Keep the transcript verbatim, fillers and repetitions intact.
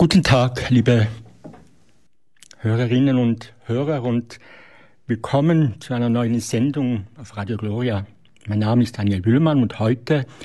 Guten Tag, liebe Hörerinnen und Hörer, und willkommen zu einer neuen Sendung auf Radio Gloria. Mein Name ist Daniel Bühlmann und heute